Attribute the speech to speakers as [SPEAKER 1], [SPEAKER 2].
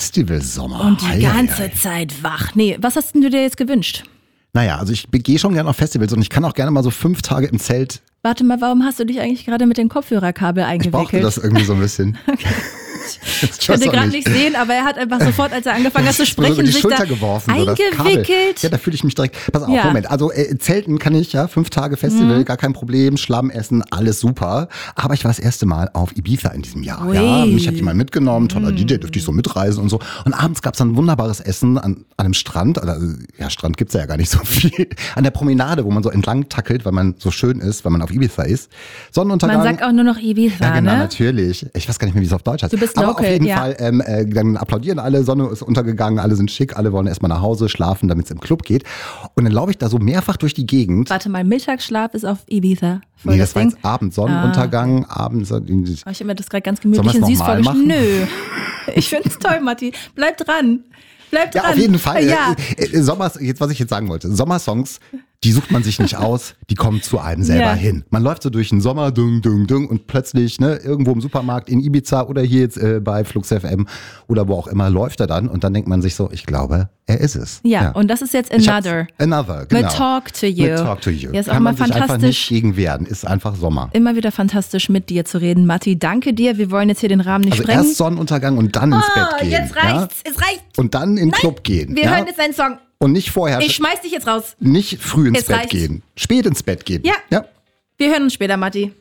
[SPEAKER 1] Festivalsommer.
[SPEAKER 2] Und die ganze Zeit wach. Nee, was hast denn du dir jetzt gewünscht?
[SPEAKER 1] Naja, also ich gehe schon gerne auf Festivals und ich kann auch gerne mal so 5 Tage im Zelt.
[SPEAKER 2] Warte mal, warum hast du dich eigentlich gerade mit dem Kopfhörerkabel eingewickelt?
[SPEAKER 1] Ich brauchte das irgendwie so ein bisschen.
[SPEAKER 2] Okay. Ich konnte gerade nicht sehen, aber er hat einfach sofort, als er angefangen hat zu sprechen,
[SPEAKER 1] so die
[SPEAKER 2] sich
[SPEAKER 1] Schulter
[SPEAKER 2] da
[SPEAKER 1] geworfen,
[SPEAKER 2] eingewickelt.
[SPEAKER 1] So ja, da fühle ich mich direkt. Pass auf, Moment. Also Zelten kann ich, 5 Tage Festival, gar kein Problem. Schlamm essen, alles super. Aber ich war das erste Mal auf Ibiza in diesem Jahr.
[SPEAKER 2] Ui.
[SPEAKER 1] Ja, mich hat jemand mitgenommen, toller DJ, dürfte ich so mitreisen und so. Und abends gab es dann ein wunderbares Essen an einem Strand. Also, Strand gibt's ja gar nicht so viel. An der Promenade, wo man so entlang tackelt, weil man so schön ist, weil man auf Ibiza ist. Sonnenuntergang.
[SPEAKER 2] Man sagt auch nur noch Ibiza,
[SPEAKER 1] ja, genau,
[SPEAKER 2] ne?
[SPEAKER 1] natürlich. Ich weiß gar nicht mehr, wie es auf Deutsch heißt.
[SPEAKER 2] Du bist
[SPEAKER 1] aber
[SPEAKER 2] local,
[SPEAKER 1] auf jeden Fall, dann applaudieren alle, Sonne ist untergegangen, alle sind schick, alle wollen erstmal nach Hause schlafen, damit es im Club geht. Und dann laufe ich da so mehrfach durch die Gegend.
[SPEAKER 2] Warte mal, Mittagsschlaf ist auf Ibiza.
[SPEAKER 1] Nee, das war jetzt Abend, Sonnenuntergang, abends.
[SPEAKER 2] Aber ich habe mir das gerade ganz gemütlich und süß vorgestellt. Nö, ich finde es toll, Matti. Bleib dran. Bleib dran.
[SPEAKER 1] Ja, auf jeden Fall.
[SPEAKER 2] Ja.
[SPEAKER 1] Was ich jetzt sagen wollte, Sommersongs, die sucht man sich nicht aus, die kommen zu einem selber hin. Man läuft so durch den Sommer, dung, dung, dung, und plötzlich irgendwo im Supermarkt in Ibiza oder hier jetzt bei Flux FM oder wo auch immer läuft er dann und dann denkt man sich so, ich glaube, er ist es.
[SPEAKER 2] Ja, und das ist jetzt Another,
[SPEAKER 1] genau.
[SPEAKER 2] Mit Talk to You.
[SPEAKER 1] Mit Talk to You.
[SPEAKER 2] Ja, ist
[SPEAKER 1] Kann
[SPEAKER 2] auch mal
[SPEAKER 1] man sich einfach
[SPEAKER 2] fantastisch.
[SPEAKER 1] nicht gegen wehren, ist einfach Sommer.
[SPEAKER 2] Immer wieder fantastisch mit dir zu reden, Matti. Danke dir. Wir wollen jetzt hier den Rahmen nicht
[SPEAKER 1] Also
[SPEAKER 2] sprengen.
[SPEAKER 1] erst Sonnenuntergang und dann ins Bett gehen.
[SPEAKER 2] Jetzt reicht's. Es reicht.
[SPEAKER 1] Und dann in den Club gehen.
[SPEAKER 2] Wir hören jetzt einen Song.
[SPEAKER 1] Und nicht vorher.
[SPEAKER 2] Ich schmeiß dich jetzt raus.
[SPEAKER 1] Nicht früh ins
[SPEAKER 2] Es
[SPEAKER 1] Bett
[SPEAKER 2] reicht.
[SPEAKER 1] gehen. Spät ins Bett gehen.
[SPEAKER 2] Ja. Wir hören uns später, Matti.